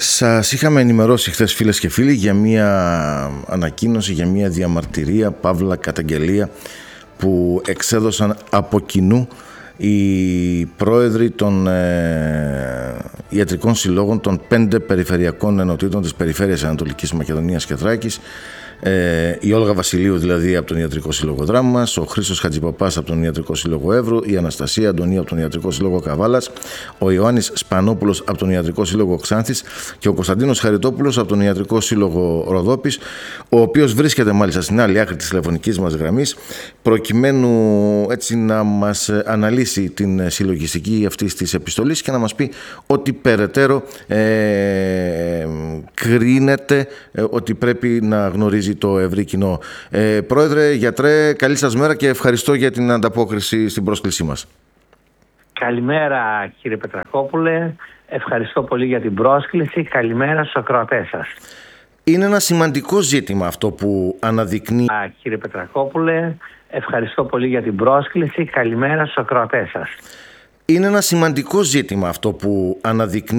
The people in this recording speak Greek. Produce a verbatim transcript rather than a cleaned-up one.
Σας είχαμε ενημερώσει χθες, φίλες και φίλοι, για μια ανακοίνωση, για μια διαμαρτυρία, παύλα καταγγελία, που εξέδωσαν από κοινού οι πρόεδροι των ε, ιατρικών συλλόγων των πέντε περιφερειακών ενωτήτων της περιφέρειας Ανατολικής Μακεδονίας και Θράκης, ε, η Όλγα Βασιλείου δηλαδή από τον Ιατρικό Σύλλογο Δράμας, ο Χρήστος Χατζηπαπάς από τον Ιατρικό Σύλλογο Εύρου, η Αναστασία Αντωνίου από τον Ιατρικό Σύλλογο Καβάλας, ο Ιωάννης Σπανόπουλος από τον Ιατρικό Σύλλογο Ξάνθης και ο Κωνσταντίνος Χαριτόπουλος από τον Ιατρικό Σύλλογο Ροδόπης, ο οποίος βρίσκεται μάλιστα στην άλλη άκρη της τηλεφωνικής μας γραμμής, προκειμένου έτσι να μας αναλύσει την συλλογιστική αυτής της επιστολής και να μας πει ότι περαιτέρω ε, κρίνεται ε, ότι πρέπει να γνωρίζει το ευρύ κοινό. Ε, Πρόεδρε, γιατρέ, καλή σας μέρα και ευχαριστώ για την ανταπόκριση στην πρόσκλησή μας. Καλημέρα κύριε Πετρακόπουλε, ευχαριστώ πολύ για την πρόσκληση. Καλημέρα στους ακροατές σας. Είναι ένα σημαντικό ζήτημα αυτό που αναδεικνύει... Κύριε Πετρακόπουλε, ευχαριστώ πολύ για την πρόσκληση. Καλημέρα στους ακροατές σας. Είναι ένα σημαντικό ζήτημα αυτό που αναδεικνύει